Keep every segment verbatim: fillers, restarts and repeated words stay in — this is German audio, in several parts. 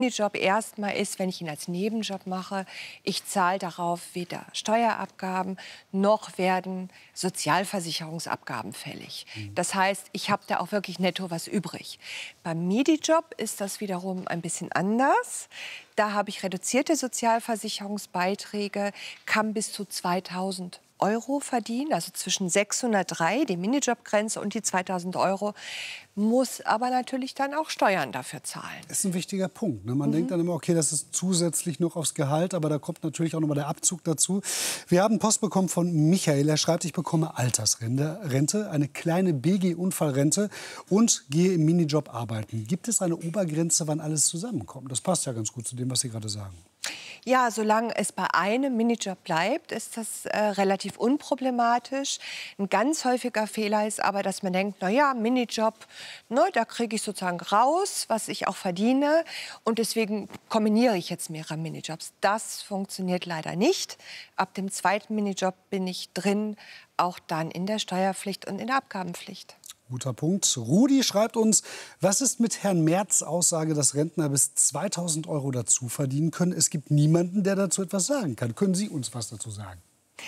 Minijob erstmal ist, wenn ich ihn als Nebenjob mache, ich zahle darauf weder Steuerabgaben noch werden Sozialversicherungsabgaben fällig. Mhm. Das heißt, ich habe da auch wirklich netto was übrig. Beim Minijob ist das wiederum ein bisschen anders. Da habe ich reduzierte Sozialversicherungsbeiträge, kann bis zu zweitausend Euro verdienen, also zwischen sechshundertdrei, die Minijobgrenze, und die zweitausend Euro, muss aber natürlich dann auch Steuern dafür zahlen. Das ist ein wichtiger Punkt. Ne? Man Mhm. denkt dann immer, okay, das ist zusätzlich noch aufs Gehalt, aber da kommt natürlich auch noch mal der Abzug dazu. Wir haben Post bekommen von Michael. Er schreibt, ich bekomme Altersrente, Rente, eine kleine B G-Unfallrente und gehe im Minijob arbeiten. Gibt es eine Obergrenze, wann alles zusammenkommt? Das passt ja ganz gut zu dem, was Sie gerade sagen. Ja, solange es bei einem Minijob bleibt, ist das äh, relativ unproblematisch. Ein ganz häufiger Fehler ist aber, dass man denkt, na ja, Minijob, ne, da kriege ich sozusagen raus, was ich auch verdiene, und deswegen kombiniere ich jetzt mehrere Minijobs. Das funktioniert leider nicht. Ab dem zweiten Minijob bin ich drin, auch dann in der Steuerpflicht und in der Abgabenpflicht. Guter Punkt. Rudi schreibt uns, was ist mit Herrn Merz' Aussage, dass Rentner bis zweitausend Euro dazu verdienen können? Es gibt niemanden, der dazu etwas sagen kann. Können Sie uns was dazu sagen?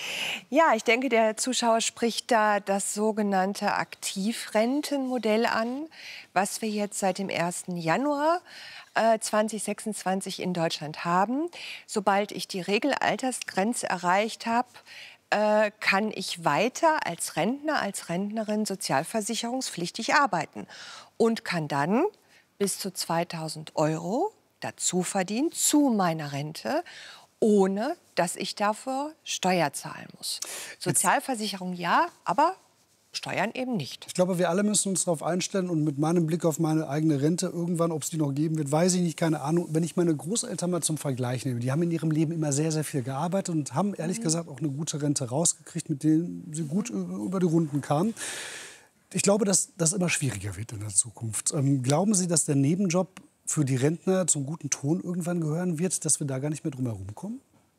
Ja, ich denke, der Zuschauer spricht da das sogenannte Aktivrentenmodell an, was wir jetzt seit dem ersten Januar äh, zweitausendsechsundzwanzig in Deutschland haben. Sobald ich die Regelaltersgrenze erreicht habe, äh, kann ich weiter als Rentner, als Rentnerin sozialversicherungspflichtig arbeiten und kann dann bis zu zweitausend Euro dazu verdienen zu meiner Rente, ohne dass ich dafür Steuer zahlen muss. Sozialversicherung ja, aber Steuern eben nicht. Ich glaube, wir alle müssen uns darauf einstellen. Und mit meinem Blick auf meine eigene Rente, irgendwann, ob es die noch geben wird, weiß ich nicht, keine Ahnung. Wenn ich meine Großeltern mal zum Vergleich nehme, die haben in ihrem Leben immer sehr, sehr viel gearbeitet und haben, ehrlich Mhm. gesagt, auch eine gute Rente rausgekriegt, mit denen sie gut über die Runden kamen. Ich glaube, dass das immer schwieriger wird in der Zukunft. Ähm, glauben Sie, dass der Nebenjob für die Rentner zum guten Ton irgendwann gehören wird, dass wir da gar nicht mehr drum herum kommen?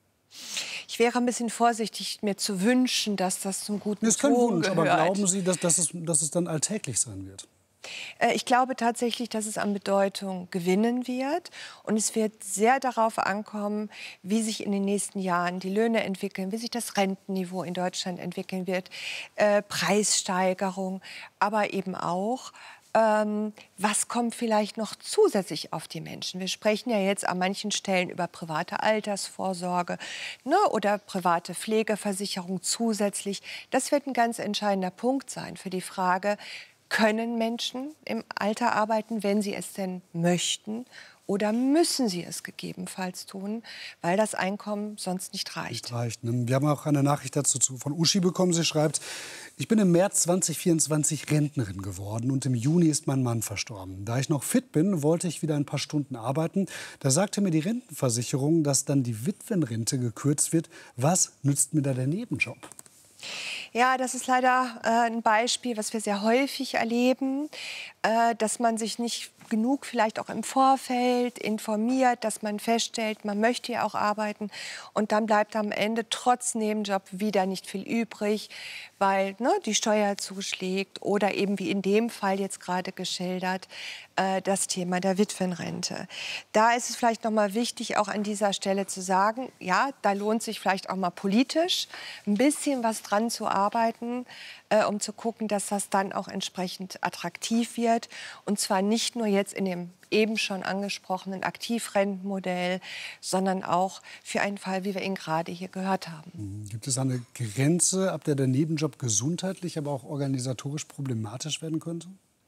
Ich wäre ein bisschen vorsichtig, mir zu wünschen, dass das zum guten Das ist kein Ton Wunsch, gehört. aber glauben Sie, dass, dass, es, dass es dann alltäglich sein wird? Äh, Ich glaube tatsächlich, dass es an Bedeutung gewinnen wird. Und es wird sehr darauf ankommen, wie sich in den nächsten Jahren die Löhne entwickeln, wie sich das Rentenniveau in Deutschland entwickeln wird, äh, Preissteigerung, aber eben auch, ähm, was kommt vielleicht noch zusätzlich auf die Menschen. Wir sprechen ja jetzt an manchen Stellen über private Altersvorsorge, ne, oder private Pflegeversicherung zusätzlich. Das wird ein ganz entscheidender Punkt sein für die Frage, können Menschen im Alter arbeiten, wenn sie es denn möchten? Oder müssen sie es gegebenenfalls tun, weil das Einkommen sonst nicht reicht? Nicht reicht, ne? Wir haben auch eine Nachricht dazu zu- von Uschi bekommen. Sie schreibt, ich bin im März zweitausendvierundzwanzig Rentnerin geworden und im Juni ist mein Mann verstorben. Da ich noch fit bin, wollte ich wieder ein paar Stunden arbeiten. Da sagte mir die Rentenversicherung, dass dann die Witwenrente gekürzt wird. Was nützt mir da der Nebenjob? Ja, das ist leider äh, ein Beispiel, was wir sehr häufig erleben, äh, dass man sich nicht genug vielleicht auch im Vorfeld informiert, dass man feststellt, man möchte ja auch arbeiten, und dann bleibt am Ende trotz Nebenjob wieder nicht viel übrig, weil ne, die Steuer zuschlägt oder eben wie in dem Fall jetzt gerade geschildert, äh, das Thema der Witwenrente. Da ist es vielleicht noch mal wichtig, auch an dieser Stelle zu sagen, ja, da lohnt sich vielleicht auch mal politisch ein bisschen was dran zu arbeiten, äh, um zu gucken, dass das dann auch entsprechend attraktiv wird. Und zwar nicht nur jetzt in dem eben schon angesprochenen Aktivrentenmodell, sondern auch für einen Fall, wie wir ihn gerade hier gehört haben. Gibt es eine Grenze, ab der der Nebenjob gesundheitlich, aber auch organisatorisch problematisch werden könnte?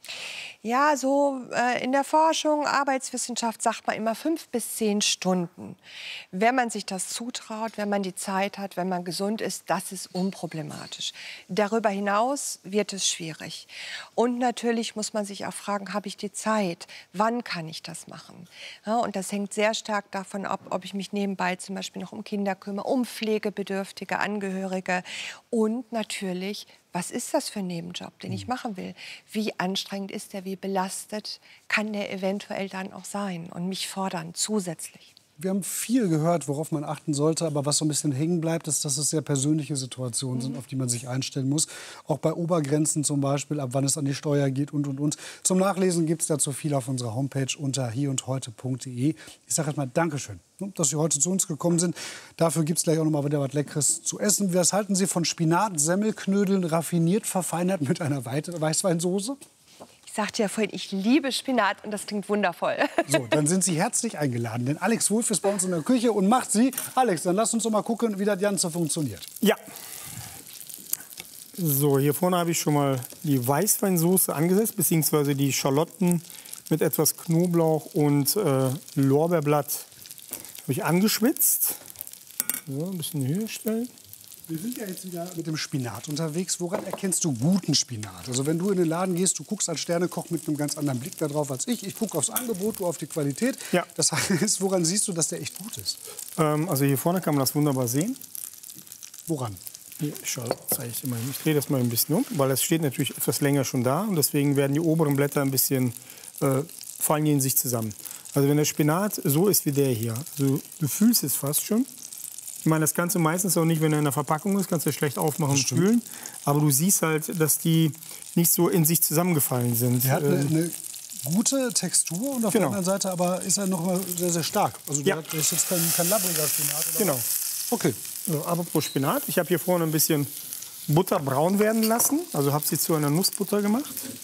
Ja, so äh, in der Forschung, Arbeitswissenschaft sagt man immer fünf bis zehn Stunden. Wenn man sich das zutraut, wenn man die Zeit hat, wenn man gesund ist, das ist unproblematisch. Darüber hinaus wird es schwierig. Und natürlich muss man sich auch fragen, habe ich die Zeit? Wann kann ich das machen? Ja, und das hängt sehr stark davon ab, ob ich mich nebenbei zum Beispiel noch um Kinder kümmere, um pflegebedürftige Angehörige und natürlich, was ist das für ein Nebenjob, den ich machen will? Wie anstrengend ist der, wie belastet kann der eventuell dann auch sein und mich fordern zusätzlich? Wir haben viel gehört, worauf man achten sollte. Aber was so ein bisschen hängen bleibt, ist, dass es sehr persönliche Situationen sind, auf die man sich einstellen muss. Auch bei Obergrenzen zum Beispiel, ab wann es an die Steuer geht und, und, und. Zum Nachlesen gibt es dazu viel auf unserer Homepage unter hier und heute punkt de. Ich sage erst mal Dankeschön, dass Sie heute zu uns gekommen sind. Dafür gibt es gleich auch noch mal wieder was Leckeres zu essen. Was halten Sie von Spinat, Semmelknödeln, raffiniert verfeinert mit einer Weißweinsoße? Ich sagte ja vorhin, ich liebe Spinat und das klingt wundervoll. So, dann sind Sie herzlich eingeladen, denn Alex Wulff ist bei uns in der Küche und macht sie. Alex, dann lass uns doch mal gucken, wie das Ganze funktioniert. Ja. So, hier vorne habe ich schon mal die Weißweinsoße angesetzt, beziehungsweise die Schalotten mit etwas Knoblauch und äh, Lorbeerblatt habe ich angeschwitzt. So, ein bisschen höher stellen. Wir sind ja jetzt wieder mit dem Spinat unterwegs. Woran erkennst du guten Spinat? Also wenn du in den Laden gehst, du guckst als Sternekoch mit einem ganz anderen Blick darauf als ich. Ich gucke aufs Angebot, du auf die Qualität. Ja. Das heißt, woran siehst du, dass der echt gut ist? Ähm, also hier vorne kann man das wunderbar sehen. Woran? Hier, schau, zeige ich dir mal. Ich drehe das mal ein bisschen um, weil es steht natürlich etwas länger schon da. Und deswegen werden die oberen Blätter ein bisschen, äh, fallen die in sich zusammen. Also wenn der Spinat so ist wie der hier, also du fühlst es fast schon. Ich meine, das kannst du meistens auch nicht, wenn er in der Verpackung ist, kannst du schlecht aufmachen und fühlen. Aber du siehst halt, dass die nicht so in sich zusammengefallen sind. Der hat eine, eine gute Textur und auf Genau. der anderen Seite aber ist er noch mal sehr, sehr stark. Also der, Ja. hat, der ist jetzt kein, kein labbriger Spinat. Oder? Genau. Okay. So, apropos Spinat. Ich habe hier vorne ein bisschen Butter braun werden lassen. Also habe sie zu einer Nussbutter gemacht.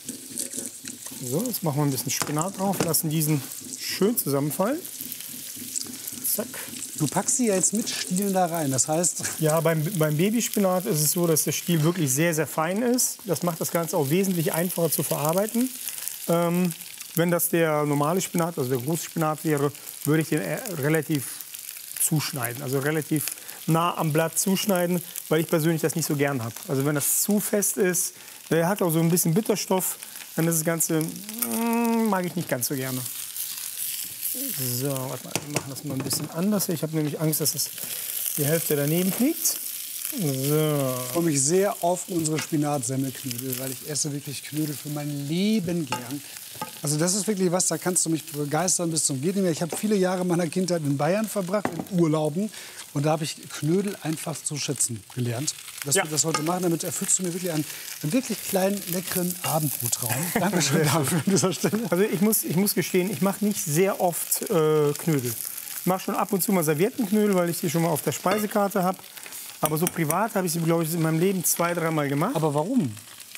So, jetzt machen wir ein bisschen Spinat drauf. Lassen diesen schön zusammenfallen. Zack. Du packst sie ja jetzt mit Stielen da rein. Das heißt, Ja, beim, beim Babyspinat ist es so, dass der Stiel wirklich sehr, sehr fein ist. Das macht das Ganze auch wesentlich einfacher zu verarbeiten. Ähm, wenn das der normale Spinat, also der große Spinat wäre, würde ich den eher relativ zuschneiden. Also relativ nah am Blatt zuschneiden, weil ich persönlich das nicht so gern habe. Also wenn das zu fest ist, der hat auch so ein bisschen Bitterstoff, dann ist das Ganze, mm, mag ich nicht ganz so gerne. So, warte mal, wir machen das mal ein bisschen anders. Ich habe nämlich Angst, dass es die Hälfte daneben fliegt. So. Ich freue mich sehr auf unsere Spinat-Semmelknödel, weil ich esse wirklich Knödel für mein Leben gern. Also das ist wirklich was, da kannst du mich begeistern bis zum geht nicht mehr. Ich habe viele Jahre meiner Kindheit in Bayern verbracht, in Urlauben. Und da habe ich Knödel einfach zu schätzen gelernt. Dass Ja. wir das heute machen, damit erfüllst du mir wirklich einen, einen wirklich kleinen, leckeren Abendbrutraum. Dankeschön dafür an dieser Stelle. Also ich muss, ich muss gestehen, ich mache nicht sehr oft äh, Knödel. Ich mache schon ab und zu mal Serviettenknödel, weil ich die schon mal auf der Speisekarte habe. Aber so privat habe ich sie, glaube ich, in meinem Leben zwei, dreimal gemacht. Aber warum?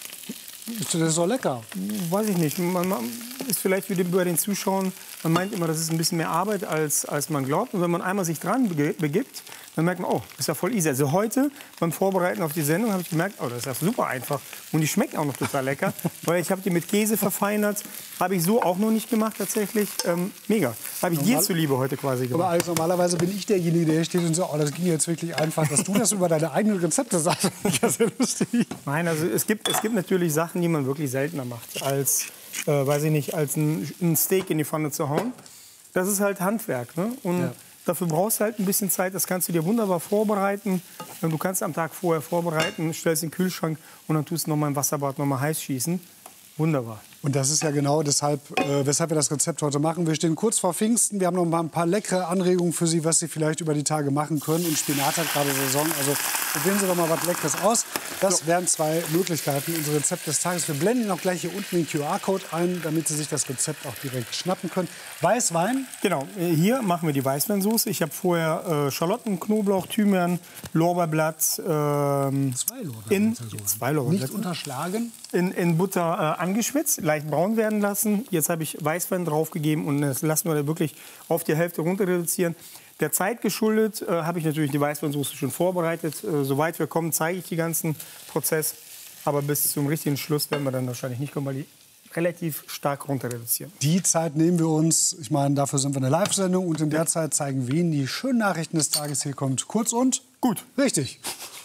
Das ist doch lecker. Weiß ich nicht. Man, man ist vielleicht wie bei den Zuschauern, man meint immer, das ist ein bisschen mehr Arbeit, als, als man glaubt. Und wenn man einmal sich dran bege- begibt, dann merkt man, oh, das ist ja voll easy. Also heute beim Vorbereiten auf die Sendung habe ich gemerkt, oh, das ist ja super einfach. Und die schmecken auch noch total lecker, weil ich habe die mit Käse verfeinert. Habe ich so auch noch nicht gemacht tatsächlich. Ähm, mega. Habe ich dir zuliebe heute quasi Aber gemacht. Alex, normalerweise bin ich derjenige, der hier steht und so, oh, das ging jetzt wirklich einfach. Dass du das über deine eigenen Rezepte sagst, finde ich ja sehr lustig. Nein, also es gibt, es gibt natürlich Sachen, die man wirklich seltener macht, als, äh, weiß ich nicht, als ein, ein Steak in die Pfanne zu hauen. Das ist halt Handwerk, ne? Und Ja. dafür brauchst du halt ein bisschen Zeit. Das kannst du dir wunderbar vorbereiten. Du kannst am Tag vorher vorbereiten, stellst in den Kühlschrank und dann tust du noch mal im Wasserbad noch mal heiß schießen. Wunderbar. Und das ist ja genau deshalb, äh, weshalb wir das Rezept heute machen. Wir stehen kurz vor Pfingsten. Wir haben noch mal ein paar leckere Anregungen für Sie, was Sie vielleicht über die Tage machen können. Und Spinat hat gerade Saison. Also probieren Sie doch mal was Leckeres aus. Das so. wären zwei Möglichkeiten, unser Rezept des Tages. Wir blenden Ihnen auch gleich hier unten den Q R-Code ein, damit Sie sich das Rezept auch direkt schnappen können. Weißwein. Genau, hier machen wir die Weißweinsoße. Ich habe vorher äh, Schalotten, Knoblauch, Thymian, Lorbeerblatt ähm, Zwei Lorbeerblätter in, sogar. zwei Lorbeerblätter. Nicht unterschlagen. In, in Butter äh, angeschwitzt, leicht braun werden lassen. Jetzt habe ich Weißwein draufgegeben und das lassen wir wirklich auf die Hälfte runter reduzieren. Der Zeit geschuldet äh, habe ich natürlich die Weißweinsoße schon vorbereitet. Äh, soweit wir kommen, zeige ich den ganzen Prozess. Aber bis zum richtigen Schluss werden wir dann wahrscheinlich nicht kommen, weil die relativ stark runter reduzieren. Die Zeit nehmen wir uns. Ich meine, dafür sind wir eine Live-Sendung. Und in der Zeit zeigen wir Ihnen die schönen Nachrichten des Tages. Hier kommt kurz und Gut. Richtig.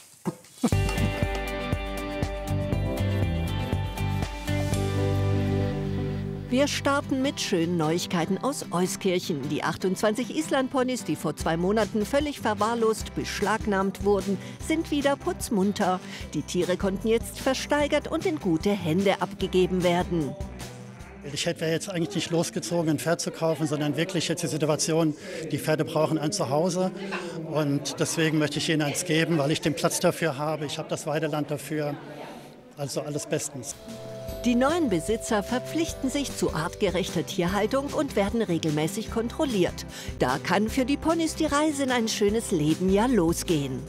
Wir starten mit schönen Neuigkeiten aus Euskirchen. Die achtundzwanzig Islandponys, die vor zwei Monaten völlig verwahrlost beschlagnahmt wurden, sind wieder putzmunter. Die Tiere konnten jetzt versteigert und in gute Hände abgegeben werden. Ich hätte jetzt eigentlich nicht losgezogen, ein Pferd zu kaufen, sondern wirklich jetzt die Situation, die Pferde brauchen ein Zuhause. Und deswegen möchte ich ihnen eins geben, weil ich den Platz dafür habe. Ich habe das Weideland dafür. Also alles bestens. Die neuen Besitzer verpflichten sich zu artgerechter Tierhaltung und werden regelmäßig kontrolliert. Da kann für die Ponys die Reise in ein schönes Leben ja losgehen.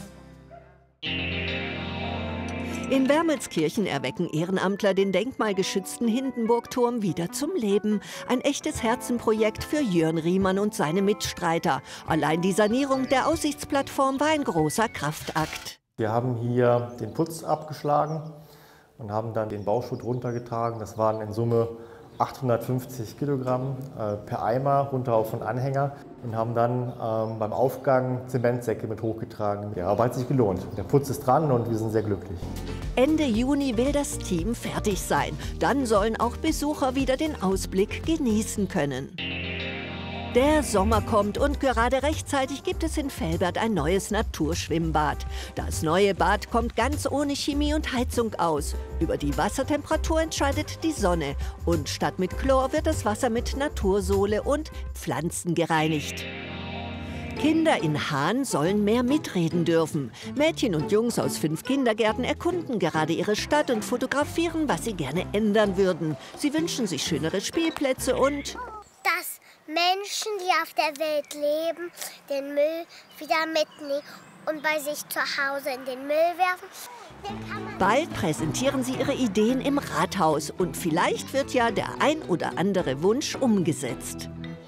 In Wermelskirchen erwecken Ehrenamtler den denkmalgeschützten Hindenburgturm wieder zum Leben. Ein echtes Herzenprojekt für Jörn Riemann und seine Mitstreiter. Allein die Sanierung der Aussichtsplattform war ein großer Kraftakt. Wir haben hier den Putz abgeschlagen und haben dann den Bauschutt runtergetragen. Das waren in Summe achthundertfünfzig Kilogramm äh, per Eimer runter auf den Anhänger und haben dann ähm, beim Aufgang Zementsäcke mit hochgetragen. Die Arbeit hat sich gelohnt. Der Putz ist dran und wir sind sehr glücklich. Ende Juni will das Team fertig sein. Dann sollen auch Besucher wieder den Ausblick genießen können. Der Sommer kommt und gerade rechtzeitig gibt es in Velbert ein neues Naturschwimmbad. Das neue Bad kommt ganz ohne Chemie und Heizung aus. Über die Wassertemperatur entscheidet die Sonne. Und statt mit Chlor wird das Wasser mit Natursohle und Pflanzen gereinigt. Kinder in Haan sollen mehr mitreden dürfen. Mädchen und Jungs aus fünf Kindergärten erkunden gerade ihre Stadt und fotografieren, was sie gerne ändern würden. Sie wünschen sich schönere Spielplätze und... dass Menschen, die auf der Welt leben, den Müll wieder mitnehmen und bei sich zu Hause in den Müll werfen. Bald präsentieren sie ihre Ideen im Rathaus und vielleicht wird ja der ein oder andere Wunsch umgesetzt.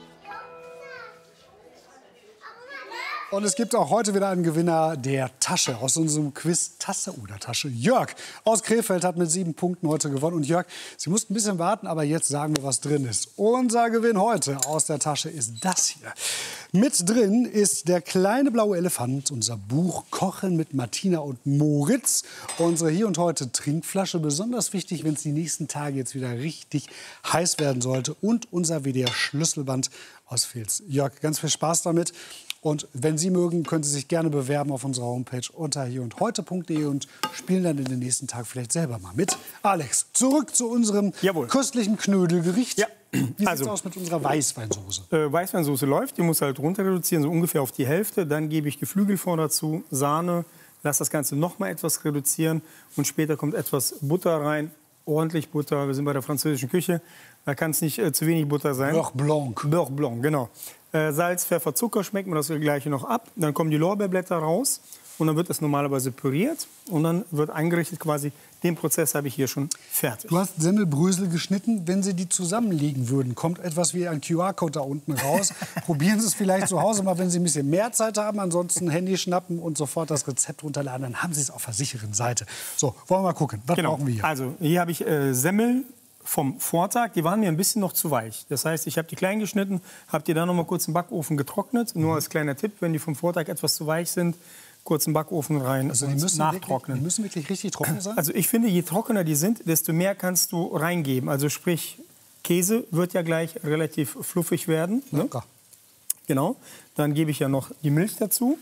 Und es gibt auch heute wieder einen Gewinner der Tasche aus unserem Quiz Tasse oder Tasche. Jörg aus Krefeld hat mit sieben Punkten heute gewonnen. Und Jörg, Sie mussten ein bisschen warten, aber jetzt sagen wir, was drin ist. Unser Gewinn heute aus der Tasche ist das hier. Mit drin ist der kleine blaue Elefant, unser Buch Kochen mit Martina und Moritz. Unsere Hier und Heute Trinkflasche, besonders wichtig, wenn es die nächsten Tage jetzt wieder richtig heiß werden sollte. Und unser W D R-Schlüsselband aus Filz. Jörg, ganz viel Spaß damit. Und wenn Sie mögen, können Sie sich gerne bewerben auf unserer Homepage unter hier und heute punkt de und spielen dann in den nächsten Tagen vielleicht selber mal mit. Alex, zurück zu unserem Jawohl. köstlichen Knödelgericht. Ja. Wie Also, sieht's aus mit unserer Weißweinsoße? Äh, Weißweinsoße läuft, die muss halt runter reduzieren, so ungefähr auf die Hälfte. Dann gebe ich Geflügelfond dazu, Sahne, lasse das Ganze noch mal etwas reduzieren und später kommt etwas Butter rein, ordentlich Butter. Wir sind bei der französischen Küche, da kann es nicht äh, zu wenig Butter sein. Beurre Blanc. Beurre Blanc, genau. Äh, Salz, Pfeffer, Zucker, schmeckt man das gleiche noch ab. Dann kommen die Lorbeerblätter raus und dann wird das normalerweise püriert und dann wird eingerichtet quasi. Den Prozess habe ich hier schon fertig. Du hast Semmelbrösel geschnitten. Wenn Sie die zusammenlegen würden, kommt etwas wie ein Q R-Code da unten raus. Probieren Sie es vielleicht zu Hause mal, wenn Sie ein bisschen mehr Zeit haben. Ansonsten Handy schnappen und sofort das Rezept runterladen. Dann haben Sie es auf der sicheren Seite. So, wollen wir mal gucken. Was Genau. brauchen wir hier? Also hier habe ich äh, Semmel vom Vortag. Die waren mir ein bisschen noch zu weich. Das heißt, ich habe die klein geschnitten, habe die dann noch mal kurz im Backofen getrocknet. Nur als kleiner Tipp, wenn die vom Vortag etwas zu weich sind, kurz im Backofen rein Also und die müssen, nachtrocknen. wirklich, die müssen wirklich richtig trocken sein? Also ich finde, je trockener die sind, desto mehr kannst du reingeben. Also sprich, Käse wird ja gleich relativ fluffig werden. Ne? Locker. Genau. Dann gebe ich ja noch die Milch dazu.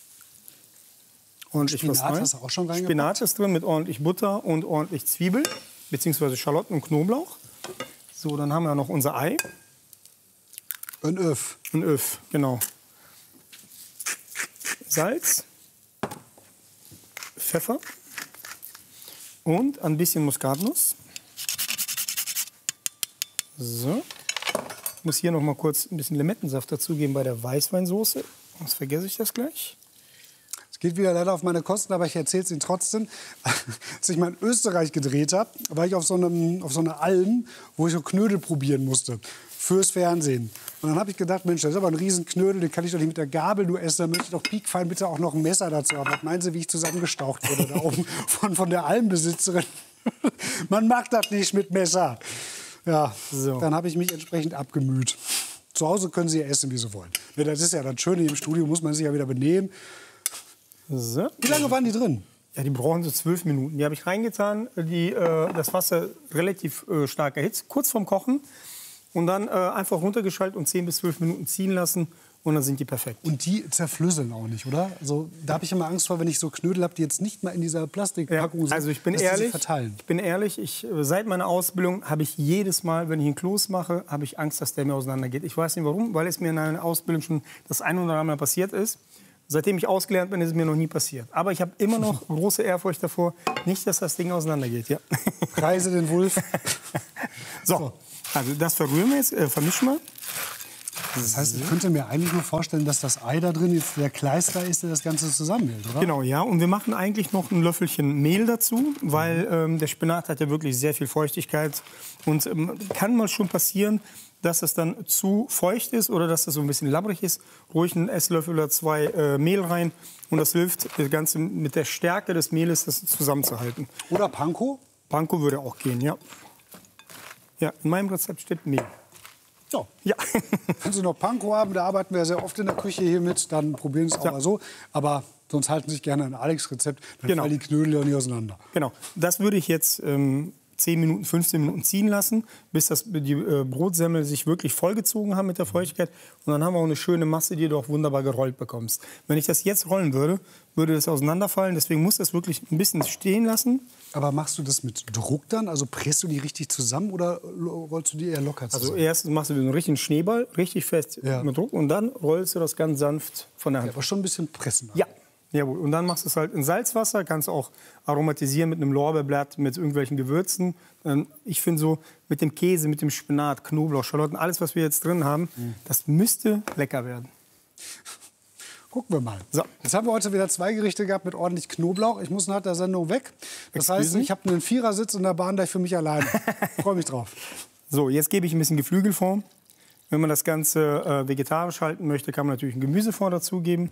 Und Spinat hast du auch schon reingepackt? Spinat ist drin mit ordentlich Butter und ordentlich Zwiebel, beziehungsweise Schalotten und Knoblauch. So, dann haben wir noch unser Ei. Ein Öff. Ein Öff, genau. Salz. Pfeffer und ein bisschen Muskatnuss. So. Ich muss hier noch mal kurz ein bisschen Limettensaft dazugeben bei der Weißweinsoße. Sonst vergesse ich das gleich. Es geht wieder leider auf meine Kosten, aber ich erzähle es Ihnen trotzdem. Als ich mal in Österreich gedreht habe, war ich auf so, einem, auf so einer Alm, wo ich so Knödel probieren musste. Fürs Fernsehen. Und dann habe ich gedacht, Mensch, das ist aber ein Riesenknödel, den kann ich doch nicht mit der Gabel nur essen. Da möchte ich doch piekfein bitte auch noch ein Messer dazu haben. Was meinen Sie, wie ich zusammengestaucht wurde da oben von, von der Almbesitzerin? Man macht das nicht mit Messer. Ja, So. Dann habe ich mich entsprechend abgemüht. Zu Hause können Sie ja essen, wie Sie wollen. Ja, das ist ja das Schöne, im Studio muss man sich ja wieder benehmen. So. Wie lange waren die drin? Ja, die brauchen so zwölf Minuten. Die habe ich reingetan, die, äh, das Wasser relativ äh, stark erhitzt, kurz vorm Kochen. Und dann äh, einfach runtergeschaltet und zehn bis zwölf Minuten ziehen lassen. und dann sind die perfekt. Und die zerflöseln auch nicht, oder? Also, da habe ich immer Angst vor, wenn ich so Knödel habe, die jetzt nicht mal in dieser Plastikpackung sind. Ja, also ich bin dass die sich ehrlich, verteilen. ich bin ehrlich, ich, seit meiner Ausbildung habe ich jedes Mal, wenn ich einen Kloß mache, habe ich Angst, dass der mir auseinandergeht. Ich weiß nicht warum, weil es mir in einer Ausbildung schon das ein oder andere Mal passiert ist. Seitdem ich ausgelernt bin, ist es mir noch nie passiert. Aber ich habe immer noch große Ehrfurcht davor, nicht, dass das Ding auseinandergeht. Ja. Preise den Wolf. So, also das verrühren wir jetzt, äh, vermischen wir. Das heißt, ich könnte mir eigentlich nur vorstellen, dass das Ei da drin jetzt der Kleister ist, der das Ganze zusammenhält, oder? Genau, ja. Und wir machen eigentlich noch ein Löffelchen Mehl dazu, weil ähm, der Spinat hat ja wirklich sehr viel Feuchtigkeit. Und ähm, kann mal schon passieren, dass es dann zu feucht ist oder dass es so ein bisschen labbrig ist. Ruhig einen Esslöffel oder zwei äh, Mehl rein. Und das hilft, das Ganze mit der Stärke des Mehles das zusammenzuhalten. Oder Panko? Panko würde auch gehen, ja. Ja, in meinem Rezept steht Mehl. Ja. Ja. Wenn Sie noch Panko haben, da arbeiten wir sehr oft in der Küche hier mit, dann probieren Sie es auch Ja. mal so. Aber sonst halten Sie sich gerne an Alex' Rezept, dann Genau. fallen die Knödel ja nicht auseinander. Genau, das würde ich jetzt ähm, zehn Minuten, fünfzehn Minuten ziehen lassen, bis das, die äh, Brotsemmel sich wirklich vollgezogen haben mit der Feuchtigkeit. Und dann haben wir auch eine schöne Masse, die du auch wunderbar gerollt bekommst. Wenn ich das jetzt rollen würde, würde das auseinanderfallen. Deswegen muss das wirklich ein bisschen stehen lassen. Aber machst du das mit Druck dann? Also presst du die richtig zusammen oder rollst du die eher locker zusammen? Also erst machst du einen richtigen Schneeball, richtig fest Ja. mit Druck. Und dann rollst du das ganz sanft von der Hand. Ja, aber schon ein bisschen pressen. Ja, jawohl. Und dann machst du es halt in Salzwasser, kannst auch aromatisieren mit einem Lorbeerblatt, mit irgendwelchen Gewürzen. Ähm, Ich finde so mit dem Käse, mit dem Spinat, Knoblauch, Schalotten, alles, was wir jetzt drin haben, Mhm. das müsste lecker werden. Gucken wir mal. So. Jetzt haben wir heute wieder zwei Gerichte gehabt mit ordentlich Knoblauch. Ich muss nach der Sendung weg. Das Excuse heißt, me? ich habe einen Vierersitz in der Bahn gleich für mich alleine. Freue mich drauf. So, jetzt gebe ich ein bisschen Geflügelfond. Wenn man das Ganze äh, vegetarisch halten möchte, kann man natürlich ein Gemüsefond dazugeben.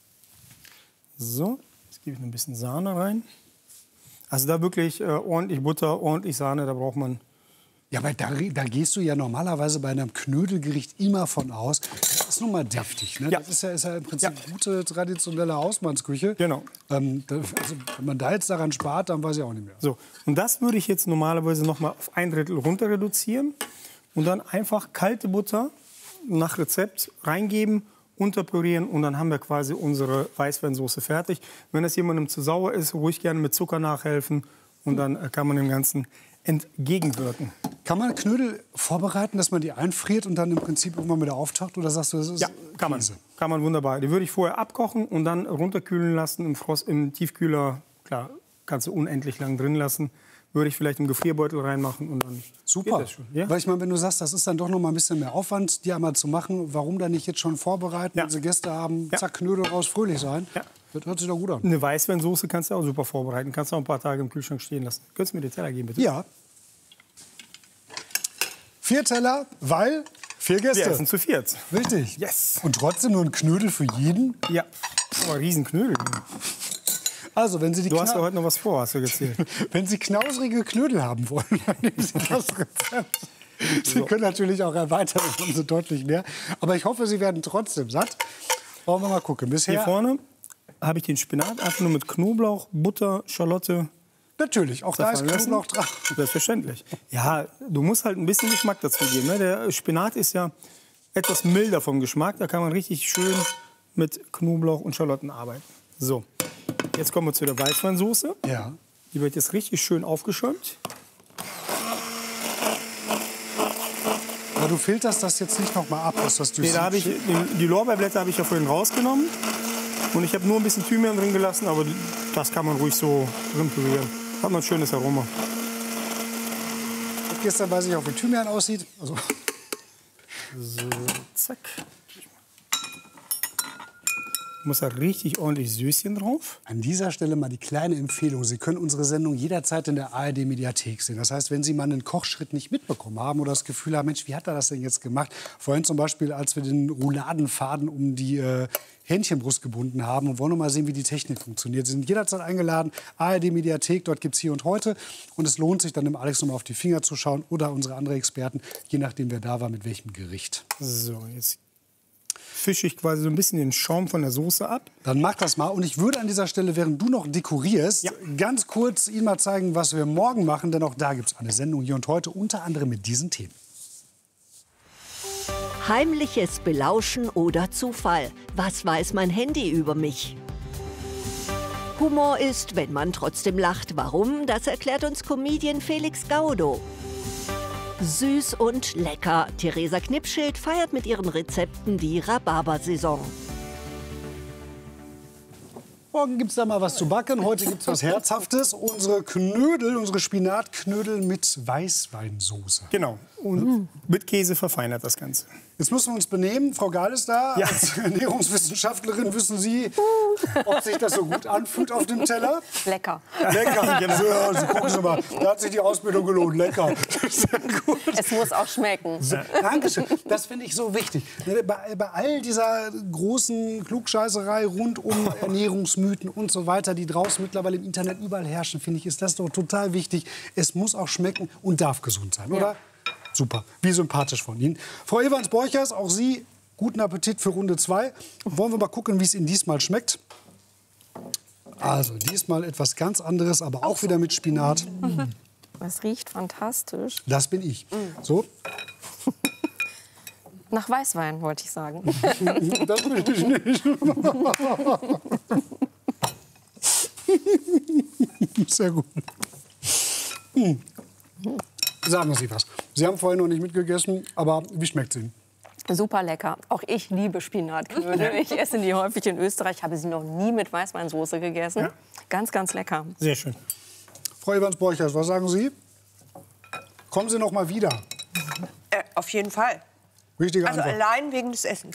So, jetzt gebe ich noch ein bisschen Sahne rein. Also da wirklich äh, ordentlich Butter, ordentlich Sahne, da braucht man... Ja, aber da, da gehst du ja normalerweise bei einem Knödelgericht immer von aus. Das ist nun mal deftig. Ne? Ja. Das ist ja, ist ja im Prinzip Ja. gute traditionelle Hausmannsküche. Genau. Ähm, da, also, wenn man da jetzt daran spart, dann weiß ich auch nicht mehr. So, und das würde ich jetzt normalerweise noch mal auf ein Drittel runter reduzieren und dann einfach kalte Butter nach Rezept reingeben, unterpürieren und dann haben wir quasi unsere Weißweinsoße fertig. Wenn das jemandem zu sauer ist, ruhig gerne mit Zucker nachhelfen und dann äh, kann man dem Ganzen entgegenwirken. Kann man Knödel vorbereiten, dass man die einfriert und dann im Prinzip irgendwann wieder auftaucht? Oder sagst du, das ist Ja, kann man. Käse? Kann man wunderbar. Die würde ich vorher abkochen und dann runterkühlen lassen im, Frost, im Tiefkühler. Klar, kannst du unendlich lang drin lassen. Würde ich vielleicht im Gefrierbeutel reinmachen und dann Super. geht das schon. Ja? Weil ich meine, wenn du sagst, das ist dann doch noch mal ein bisschen mehr Aufwand, die einmal zu machen, warum dann nicht jetzt schon vorbereiten, Ja. wenn sie Gäste haben, Ja. zack, Knödel raus, fröhlich sein? Ja. Das hört sich doch gut an. Eine Weißweinsoße kannst du auch super vorbereiten. Kannst du auch ein paar Tage im Kühlschrank stehen lassen. Könntest du mir den Teller geben, bitte? Ja. Vier Teller, weil vier Wir Gäste. essen zu viert. Richtig. Yes. Und trotzdem nur ein Knödel für jeden? Ja. Aber Riesenknödel. Also, wenn Sie die Du hast ja Kna- heute noch was vor, hast du gezählt. wenn Sie knausrige Knödel haben wollen, dann nehmen Sie das Rezept. Sie können natürlich auch erweitern, dann haben Sie deutlich mehr. Aber ich hoffe, Sie werden trotzdem satt. Wollen wir mal gucken. Bisher Hier vorne habe ich den Spinat einfach nur mit Knoblauch, Butter, Schalotte. natürlich, auch da ist zerfallen lassen. Knoblauch dran. Selbstverständlich. Ja, du musst halt ein bisschen Geschmack dazu geben. Ne? Der Spinat ist ja etwas milder vom Geschmack. Da kann man richtig schön mit Knoblauch und Schalotten arbeiten. So, jetzt kommen wir zu der Weißweinsoße. Ja. Die wird jetzt richtig schön aufgeschäumt. Aber du filterst das jetzt nicht noch mal ab, dass das durch Nee, da habe ich, die, die Lorbeerblätter habe ich ja vorhin rausgenommen. Und ich habe nur ein bisschen Thymian drin gelassen, aber das kann man ruhig so drin pürieren. Hat man ein schönes Aroma. Gestern weiß ich auch, wie Thymian aussieht. Also, So, zack. Muss da richtig ordentlich Süßchen drauf. an dieser Stelle mal die kleine Empfehlung. Sie können unsere Sendung jederzeit in der A R D-Mediathek sehen. Das heißt, wenn Sie mal einen Kochschritt nicht mitbekommen haben oder das Gefühl haben, Mensch, wie hat er das denn jetzt gemacht? Vorhin zum Beispiel, als wir den Rouladenfaden um die äh, Hähnchenbrust gebunden haben und wollen noch mal sehen, wie die Technik funktioniert. Sie sind jederzeit eingeladen. A R D-Mediathek, dort gibt es Hier und Heute. Und es lohnt sich dann, dem Alex noch mal auf die Finger zu schauen oder unsere anderen Experten, je nachdem, wer da war, mit welchem Gericht. So, jetzt fische ich quasi so ein bisschen den Schaum von der Soße ab. Dann mach das mal. Und ich würde an dieser Stelle, während du noch dekorierst, Ja. ganz kurz Ihnen mal zeigen, was wir morgen machen. Denn auch da gibt es eine Sendung Hier und Heute, unter anderem mit diesen Themen. Heimliches Belauschen oder Zufall. Was weiß mein Handy über mich? Humor ist, wenn man trotzdem lacht. Warum? Das erklärt uns Comedian Felix Gaudo. Süß und lecker. Theresa Knipschild feiert mit ihren Rezepten die Rhabarbersaison. Morgen gibt es da mal was zu backen, heute gibt es was Herzhaftes. Unsere Knödel, unsere Spinatknödel mit Weißweinsoße. Genau, und mm. mit Käse verfeinert das Ganze. Jetzt müssen wir uns benehmen. Frau Gahl ist da. Ja. Als Ernährungswissenschaftlerin wissen Sie, ob sich das so gut anfühlt auf dem Teller? Lecker. Lecker, genau. So, ja, Sie gucken Sie mal, da hat sich die Ausbildung gelohnt. Lecker. Sehr gut. Es muss auch schmecken. So, Dankeschön. Das finde ich so wichtig. Bei, bei all dieser großen Klugscheißerei rund um Ernährungsmythen und so weiter, die draußen mittlerweile im Internet überall herrschen, finde ich, ist das doch total wichtig. Es muss auch schmecken und darf gesund sein, oder? Ja. Super, wie sympathisch von Ihnen. Frau Evans-Borchers, auch Sie, guten Appetit für Runde zwei. Wollen wir mal gucken, wie es Ihnen diesmal schmeckt? Also, diesmal etwas ganz anderes, aber auch wieder mit Spinat. Es riecht fantastisch. Das bin ich. So. Nach Weißwein, wollte ich sagen. Das will ich nicht. Sehr gut. Hm. Sagen Sie was. Sie haben vorhin noch nicht mitgegessen, aber wie schmeckt es Ihnen? Super lecker. Auch ich liebe Spinatknödel. Ich esse die häufig in Österreich, habe sie noch nie mit Weißweinsoße gegessen. Ja. Ganz, ganz lecker. Sehr schön. Frau Evans-Borchers, was sagen Sie? Kommen Sie noch mal wieder? Äh, auf jeden Fall. Richtige Also Antwort. allein wegen des Essens.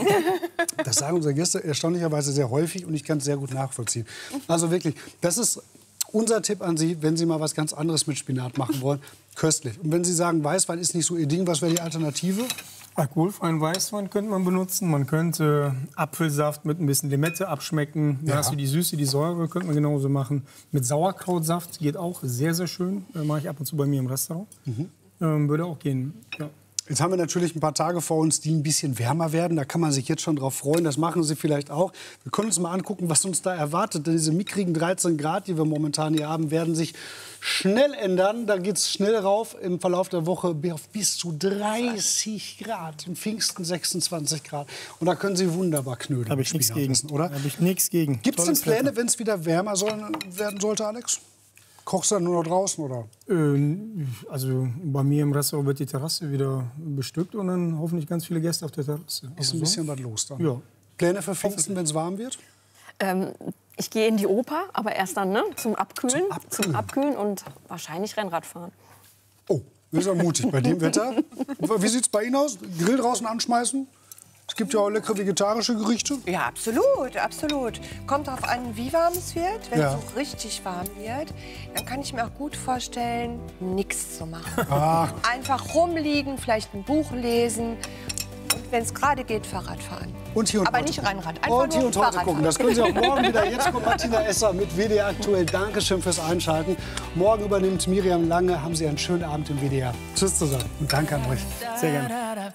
Das sagen unsere Gäste erstaunlicherweise sehr häufig und ich kann es sehr gut nachvollziehen. Also wirklich, das ist unser Tipp an Sie, wenn Sie mal was ganz anderes mit Spinat machen wollen. Köstlich. Und wenn Sie sagen, Weißwein ist nicht so Ihr Ding, was wäre die Alternative? Alkoholfreien Weißwein könnte man benutzen. Man könnte Apfelsaft mit ein bisschen Limette abschmecken. Da Ja. hast du die Süße, die Säure, könnte man genauso machen. Mit Sauerkrautsaft geht auch sehr, sehr schön. Äh, mache ich ab und zu bei mir im Restaurant. Mhm. Ähm, würde auch gehen. Ja. Jetzt haben wir natürlich ein paar Tage vor uns, die ein bisschen wärmer werden. Da kann man sich jetzt schon drauf freuen. Das machen Sie vielleicht auch. Wir können uns mal angucken, was uns da erwartet. Denn diese mickrigen dreizehn Grad, die wir momentan hier haben, werden sich schnell ändern. Da geht es schnell rauf im Verlauf der Woche auf bis zu dreißig Grad. Im Pfingsten sechsundzwanzig Grad. Und da können Sie wunderbar Knödel Habe ich mit nichts Spinat gegen, essen, oder? Habe ich nichts gegen. Gibt es denn Tolles Pläne, Wetter. wenn es wieder wärmer soll, werden sollte, Alex? Kochst du dann nur noch draußen, oder? Ähm, also bei mir im Restaurant wird die Terrasse wieder bestückt und dann hoffentlich ganz viele Gäste auf der Terrasse. Ist ein bisschen was los dann. Ja. Pläne für Pfingsten, wenn es warm wird? Ähm, ich gehe in die Oper, aber erst dann ne? zum Abkühlen. Zum Abkühlen. Zum Abkühlen und wahrscheinlich Rennrad fahren. Oh, das ist ja mutig bei dem Wetter. Wie sieht es bei Ihnen aus? Grill draußen anschmeißen? Es gibt ja auch leckere vegetarische Gerichte. Ja, absolut, absolut. Kommt darauf an, wie warm es wird. Wenn Ja. es so richtig warm wird, dann kann ich mir auch gut vorstellen, nichts zu machen. Ach. Einfach rumliegen, vielleicht ein Buch lesen und wenn es gerade geht, Fahrrad fahren. Und hier und Aber heute nicht gucken. Rennrad, einfach Und hier nur und heute Fahrrad gucken. fahren. Das können Sie auch morgen wieder. Jetzt kommt Martina Esser mit W D R aktuell. Dankeschön fürs Einschalten. Morgen übernimmt Miriam Lange. Haben Sie einen schönen Abend im W D R. Tschüss zusammen und danke an euch. Sehr gerne.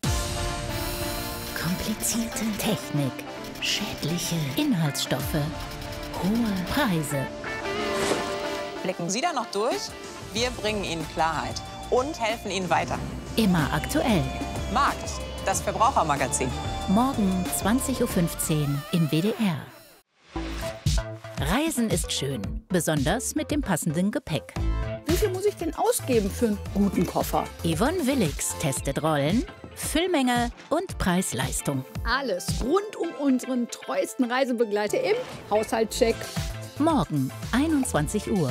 Komplizierte Technik, schädliche Inhaltsstoffe, hohe Preise. Blicken Sie da noch durch? Wir bringen Ihnen Klarheit und helfen Ihnen weiter. Immer aktuell. Markt, das Verbrauchermagazin. Morgen zwanzig Uhr fünfzehn im W D R. Reisen ist schön, besonders mit dem passenden Gepäck. Wie viel muss ich denn ausgeben für einen guten Koffer? Yvonne Willix testet Rollen, Füllmenge und Preis-Leistung. Alles rund um unseren treuesten Reisebegleiter im Haushaltscheck. Morgen einundzwanzig Uhr.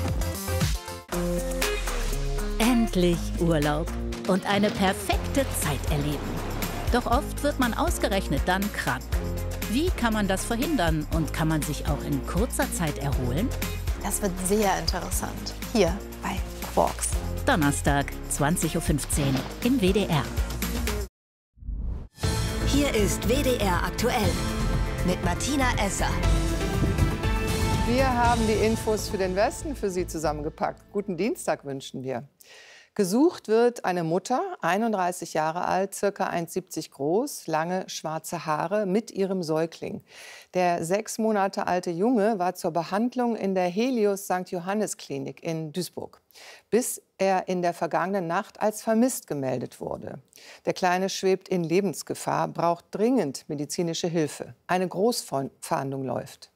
Endlich Urlaub und eine perfekte Zeit erleben. Doch oft wird man ausgerechnet dann krank. Wie kann man das verhindern und kann man sich auch in kurzer Zeit erholen? Das wird sehr interessant. Hier bei Quarks. Donnerstag, zwanzig Uhr fünfzehn im W D R. Hier ist W D R aktuell mit Martina Esser. Wir haben die Infos für den Westen für Sie zusammengepackt. Guten Dienstag wünschen wir. Gesucht wird eine Mutter, einunddreißig Jahre alt, circa eins Komma siebzig groß, lange schwarze Haare mit ihrem Säugling. Der sechs Monate alte Junge war zur Behandlung in der Helios Sankt Johannes Klinik in Duisburg, bis er in der vergangenen Nacht als vermisst gemeldet wurde. Der Kleine schwebt in Lebensgefahr, braucht dringend medizinische Hilfe. Eine Großfahndung läuft.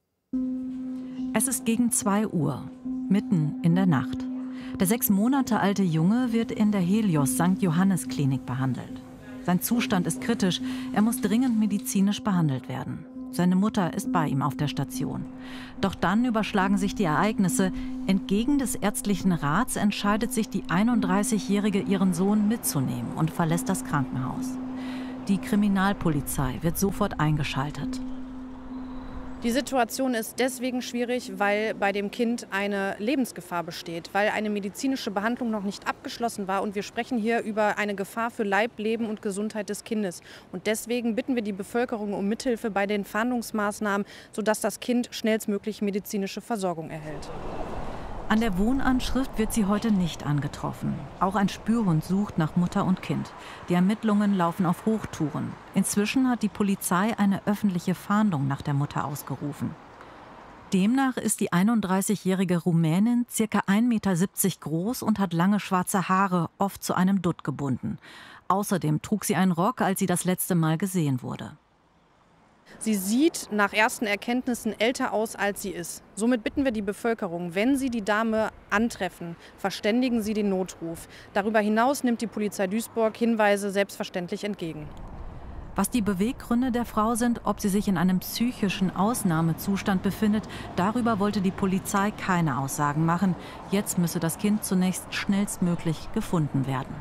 Es ist gegen zwei Uhr, mitten in der Nacht. Der sechs Monate alte Junge wird in der Helios Sankt Johannes Klinik behandelt. Sein Zustand ist kritisch, er muss dringend medizinisch behandelt werden. Seine Mutter ist bei ihm auf der Station. Doch dann überschlagen sich die Ereignisse. Entgegen des ärztlichen Rats entscheidet sich die einunddreißigjährige, ihren Sohn mitzunehmen und verlässt das Krankenhaus. Die Kriminalpolizei wird sofort eingeschaltet. Die Situation ist deswegen schwierig, weil bei dem Kind eine Lebensgefahr besteht, weil eine medizinische Behandlung noch nicht abgeschlossen war. Und wir sprechen hier über eine Gefahr für Leib, Leben und Gesundheit des Kindes. Und deswegen bitten wir die Bevölkerung um Mithilfe bei den Fahndungsmaßnahmen, sodass das Kind schnellstmöglich medizinische Versorgung erhält. An der Wohnanschrift wird sie heute nicht angetroffen. Auch ein Spürhund sucht nach Mutter und Kind. Die Ermittlungen laufen auf Hochtouren. Inzwischen hat die Polizei eine öffentliche Fahndung nach der Mutter ausgerufen. Demnach ist die einunddreißigjährige Rumänin ca. ein Meter siebzig groß und hat lange schwarze Haare, oft zu einem Dutt gebunden. Außerdem trug sie einen Rock, als sie das letzte Mal gesehen wurde. Sie sieht nach ersten Erkenntnissen älter aus, als sie ist. Somit bitten wir die Bevölkerung, wenn Sie die Dame antreffen, verständigen Sie den Notruf. Darüber hinaus nimmt die Polizei Duisburg Hinweise selbstverständlich entgegen. Was die Beweggründe der Frau sind, ob sie sich in einem psychischen Ausnahmezustand befindet, darüber wollte die Polizei keine Aussagen machen. Jetzt müsse das Kind zunächst schnellstmöglich gefunden werden.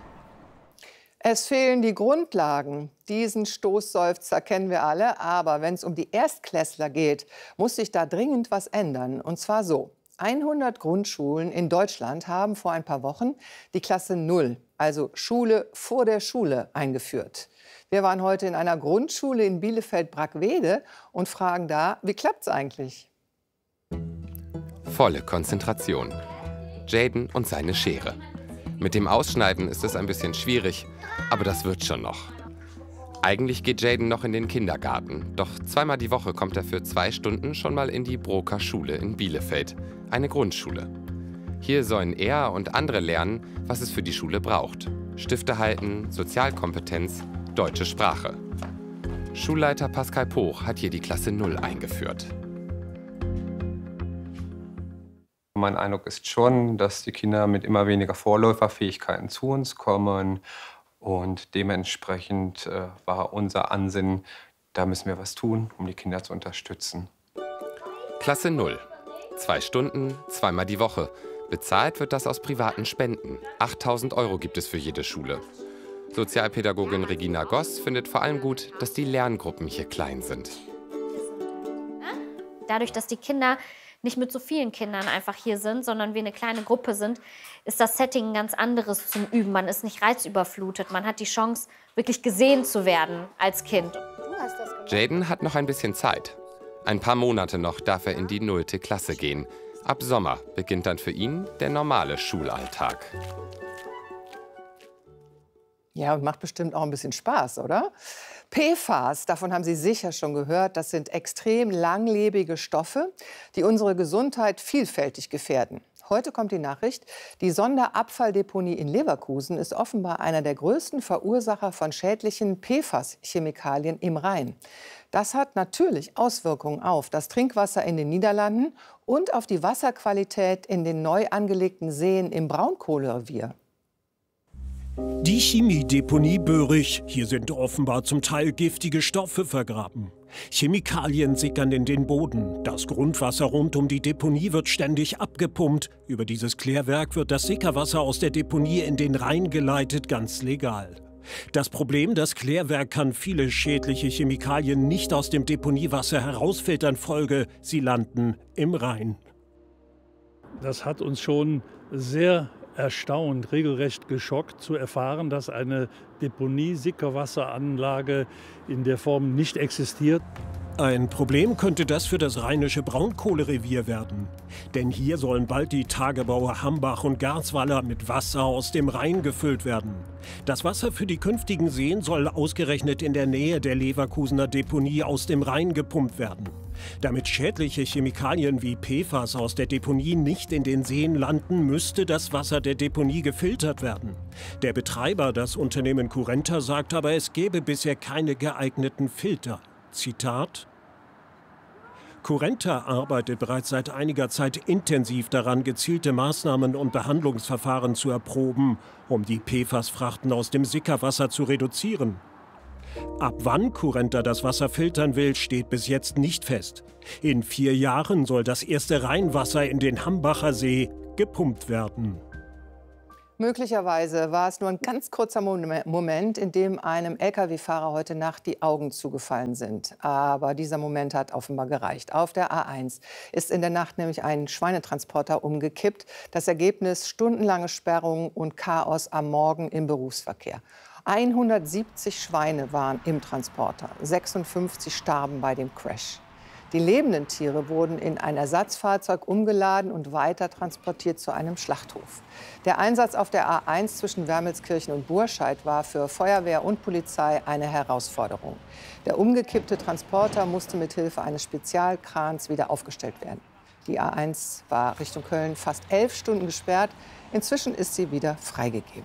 Es fehlen die Grundlagen. Diesen Stoßseufzer kennen wir alle. Aber wenn es um die Erstklässler geht, muss sich da dringend was ändern. Und zwar so. hundert Grundschulen in Deutschland haben vor ein paar Wochen die Klasse null, also Schule vor der Schule, eingeführt. Wir waren heute in einer Grundschule in Bielefeld-Brackwede und fragen da, wie klappt's eigentlich? Volle Konzentration. Jaden und seine Schere. Mit dem Ausschneiden ist es ein bisschen schwierig, aber das wird schon noch. Eigentlich geht Jaden noch in den Kindergarten, doch zweimal die Woche kommt er für zwei Stunden schon mal in die Broker Schule in Bielefeld, eine Grundschule. Hier sollen er und andere lernen, was es für die Schule braucht. Stifte halten, Sozialkompetenz, deutsche Sprache. Schulleiter Pascal Poch hat hier die Klasse null eingeführt. Mein Eindruck ist schon, dass die Kinder mit immer weniger Vorläuferfähigkeiten zu uns kommen. Und dementsprechend äh, war unser Ansinnen, da müssen wir was tun, um die Kinder zu unterstützen. Klasse null. Zwei Stunden, zweimal die Woche. Bezahlt wird das aus privaten Spenden. achttausend Euro gibt es für jede Schule. Sozialpädagogin Regina Goss findet vor allem gut, dass die Lerngruppen hier klein sind. Dadurch, dass die Kinder nicht mit so vielen Kindern einfach hier sind, sondern wir eine kleine Gruppe sind, ist das Setting ein ganz anderes zum Üben. Man ist nicht reizüberflutet. Man hat die Chance, wirklich gesehen zu werden als Kind. Jaden hat noch ein bisschen Zeit. Ein paar Monate noch darf er in die nullte Klasse gehen. Ab Sommer beginnt dann für ihn der normale Schulalltag. Ja, und macht bestimmt auch ein bisschen Spaß, oder? P F A S, davon haben Sie sicher schon gehört, das sind extrem langlebige Stoffe, die unsere Gesundheit vielfältig gefährden. Heute kommt die Nachricht, die Sonderabfalldeponie in Leverkusen ist offenbar einer der größten Verursacher von schädlichen P F A S-Chemikalien im Rhein. Das hat natürlich Auswirkungen auf das Trinkwasser in den Niederlanden und auf die Wasserqualität in den neu angelegten Seen im Braunkohlerevier. Die Chemiedeponie Böhrig. Hier sind offenbar zum Teil giftige Stoffe vergraben. Chemikalien sickern in den Boden. Das Grundwasser rund um die Deponie wird ständig abgepumpt. Über dieses Klärwerk wird das Sickerwasser aus der Deponie in den Rhein geleitet, ganz legal. Das Problem, das Klärwerk kann viele schädliche Chemikalien nicht aus dem Deponiewasser herausfiltern. Folge, sie landen im Rhein. Das hat uns schon sehr erstaunt, regelrecht geschockt zu erfahren, dass eine Deponie-Sickerwasseranlage in der Form nicht existiert. Ein Problem könnte das für das rheinische Braunkohlerevier werden. Denn hier sollen bald die Tagebaue Hambach und Garzweiler mit Wasser aus dem Rhein gefüllt werden. Das Wasser für die künftigen Seen soll ausgerechnet in der Nähe der Leverkusener Deponie aus dem Rhein gepumpt werden. Damit schädliche Chemikalien wie P F A S aus der Deponie nicht in den Seen landen, müsste das Wasser der Deponie gefiltert werden. Der Betreiber, das Unternehmen Currenta, sagt aber, es gäbe bisher keine geeigneten Filter. Zitat: Currenta arbeitet bereits seit einiger Zeit intensiv daran, gezielte Maßnahmen und Behandlungsverfahren zu erproben, um die P F A S-Frachten aus dem Sickerwasser zu reduzieren. Ab wann Currenta das Wasser filtern will, steht bis jetzt nicht fest. In vier Jahren soll das erste Rheinwasser in den Hambacher See gepumpt werden. Möglicherweise war es nur ein ganz kurzer Moment, in dem einem L K W-Fahrer heute Nacht die Augen zugefallen sind. Aber dieser Moment hat offenbar gereicht. Auf der A eins ist in der Nacht nämlich ein Schweinetransporter umgekippt. Das Ergebnis: stundenlange Sperrungen und Chaos am Morgen im Berufsverkehr. hundertsiebzig Schweine waren im Transporter, sechsundfünfzig starben bei dem Crash. Die lebenden Tiere wurden in ein Ersatzfahrzeug umgeladen und weiter transportiert zu einem Schlachthof. Der Einsatz auf der A eins zwischen Wermelskirchen und Burscheid war für Feuerwehr und Polizei eine Herausforderung. Der umgekippte Transporter musste mit Hilfe eines Spezialkrans wieder aufgestellt werden. Die A eins war Richtung Köln fast elf Stunden gesperrt. Inzwischen ist sie wieder freigegeben.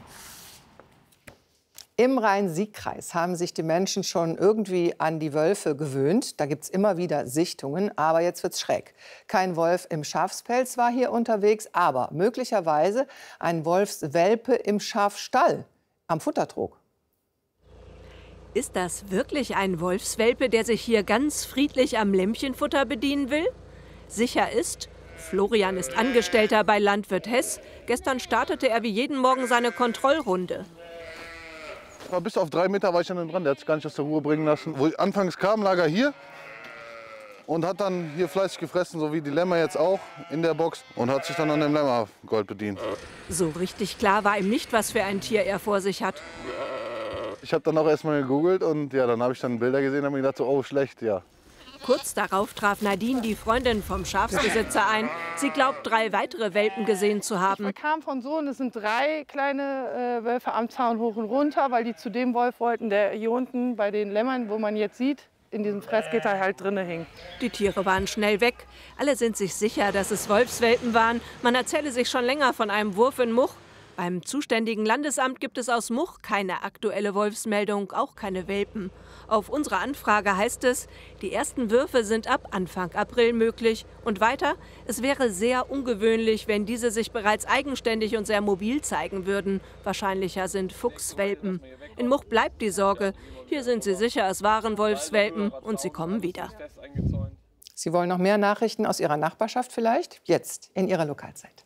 Im Rhein-Sieg-Kreis haben sich die Menschen schon irgendwie an die Wölfe gewöhnt. Da gibt es immer wieder Sichtungen, aber jetzt wird's schräg. Kein Wolf im Schafspelz war hier unterwegs, aber möglicherweise ein Wolfswelpe im Schafstall am Futtertrog. Ist das wirklich ein Wolfswelpe, der sich hier ganz friedlich am Lämmchenfutter bedienen will? Sicher ist, Florian ist Angestellter bei Landwirt Hess. Gestern startete er wie jeden Morgen seine Kontrollrunde. Bis auf drei Meter war ich dann dran, der hat sich gar nicht aus der Ruhe bringen lassen. Wo ich anfangs kam, lag er hier und hat dann hier fleißig gefressen, so wie die Lämmer jetzt auch, in der Box, und hat sich dann an dem Lämmergold bedient. So richtig klar war ihm nicht, was für ein Tier er vor sich hat. Ich habe dann auch erst mal gegoogelt und ja, dann habe ich dann Bilder gesehen und habe mir gedacht, so, oh schlecht, ja. Kurz darauf traf Nadine, die Freundin vom Schafsbesitzer, ein. Sie glaubt, drei weitere Welpen gesehen zu haben. Ich kam von so, und es sind drei kleine äh, Wölfe am Zaun hoch und runter, weil die zu dem Wolf wollten, der hier unten bei den Lämmern, wo man jetzt sieht, in diesem Fressgitter halt drinne hing. Die Tiere waren schnell weg. Alle sind sich sicher, dass es Wolfswelpen waren. Man erzähle sich schon länger von einem Wurf in Much. Beim zuständigen Landesamt gibt es aus Much keine aktuelle Wolfsmeldung, auch keine Welpen. Auf unsere Anfrage heißt es, die ersten Würfe sind ab Anfang April möglich. Und weiter, es wäre sehr ungewöhnlich, wenn diese sich bereits eigenständig und sehr mobil zeigen würden. Wahrscheinlicher sind Fuchswelpen. In Much bleibt die Sorge. Hier sind sie sicher, es waren Wolfswelpen und sie kommen wieder. Sie wollen noch mehr Nachrichten aus Ihrer Nachbarschaft vielleicht? Jetzt in Ihrer Lokalzeit.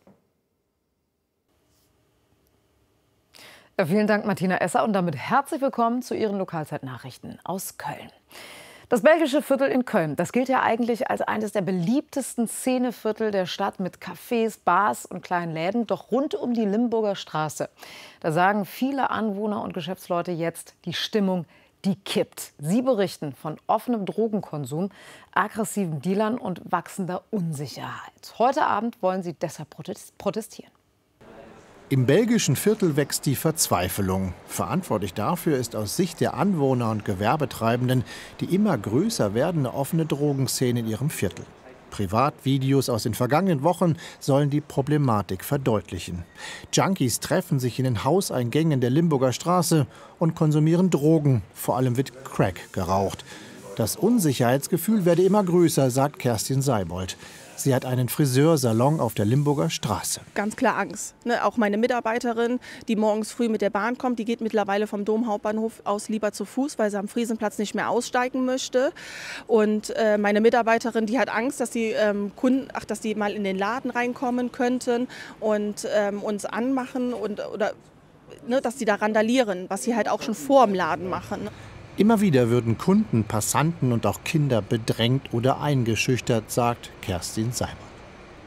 Ja, vielen Dank, Martina Esser. Und damit herzlich willkommen zu Ihren Lokalzeitnachrichten aus Köln. Das belgische Viertel in Köln, das gilt ja eigentlich als eines der beliebtesten Szeneviertel der Stadt mit Cafés, Bars und kleinen Läden. Doch rund um die Limburger Straße, da sagen viele Anwohner und Geschäftsleute jetzt, die Stimmung, die kippt. Sie berichten von offenem Drogenkonsum, aggressiven Dealern und wachsender Unsicherheit. Heute Abend wollen sie deshalb protestieren. Im belgischen Viertel wächst die Verzweiflung. Verantwortlich dafür ist aus Sicht der Anwohner und Gewerbetreibenden die immer größer werdende offene Drogenszene in ihrem Viertel. Privatvideos aus den vergangenen Wochen sollen die Problematik verdeutlichen. Junkies treffen sich in den Hauseingängen der Limburger Straße und konsumieren Drogen. Vor allem wird Crack geraucht. Das Unsicherheitsgefühl werde immer größer, sagt Kerstin Seibold. Sie hat einen Friseursalon auf der Limburger Straße. Ganz klar Angst. Ne, auch meine Mitarbeiterin, die morgens früh mit der Bahn kommt, die geht mittlerweile vom Domhauptbahnhof aus lieber zu Fuß, weil sie am Friesenplatz nicht mehr aussteigen möchte. Und äh, meine Mitarbeiterin, die hat Angst, dass die ähm, Kunden, ach, dass die mal in den Laden reinkommen könnten und ähm, uns anmachen und oder ne, dass die da randalieren, was sie halt auch schon vor dem Laden machen. Immer wieder würden Kunden, Passanten und auch Kinder bedrängt oder eingeschüchtert, sagt Kerstin Seibold.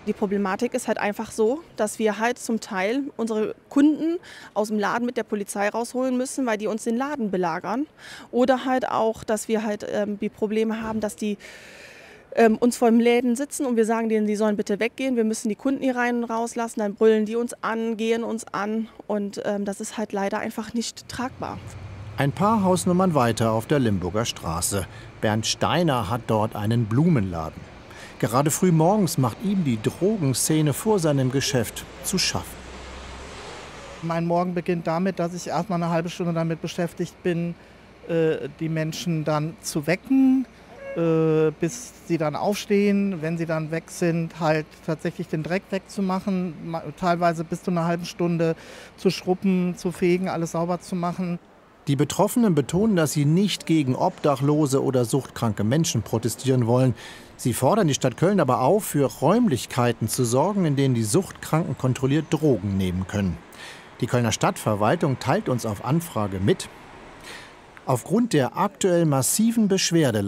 Die Problematik ist halt einfach so, dass wir halt zum Teil unsere Kunden aus dem Laden mit der Polizei rausholen müssen, weil die uns den Laden belagern. Oder halt auch, dass wir halt ähm, die Probleme haben, dass die ähm, uns vor dem Läden sitzen und wir sagen denen, die sollen bitte weggehen. Wir müssen die Kunden hier rein und rauslassen, dann brüllen die uns an, gehen uns an. Und ähm, das ist halt leider einfach nicht tragbar. Ein paar Hausnummern weiter auf der Limburger Straße. Bernd Steiner hat dort einen Blumenladen. Gerade früh morgens macht ihm die Drogenszene vor seinem Geschäft zu schaffen. Mein Morgen beginnt damit, dass ich erst mal eine halbe Stunde damit beschäftigt bin, die Menschen dann zu wecken, bis sie dann aufstehen. Wenn sie dann weg sind, halt tatsächlich den Dreck wegzumachen, teilweise bis zu einer halben Stunde zu schrubben, zu fegen, alles sauber zu machen. Die Betroffenen betonen, dass sie nicht gegen obdachlose oder suchtkranke Menschen protestieren wollen. Sie fordern die Stadt Köln aber auf, für Räumlichkeiten zu sorgen, in denen die Suchtkranken kontrolliert Drogen nehmen können. Die Kölner Stadtverwaltung teilt uns auf Anfrage mit: Aufgrund der aktuell massiven Beschwerde